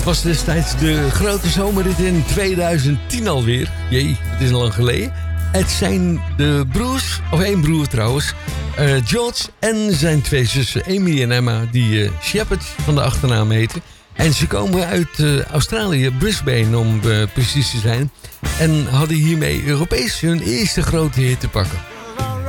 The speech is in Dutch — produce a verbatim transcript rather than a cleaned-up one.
was destijds de grote zomerrit in tweeduizend tien alweer. Jee, het is al lang geleden. Het zijn de broers, of één broer trouwens, uh, George en zijn twee zussen Amy en Emma, die uh, Shepherd van de achternaam heten. En ze komen uit uh, Australië, Brisbane om uh, precies te zijn. En hadden hiermee Europees hun eerste grote hit te pakken.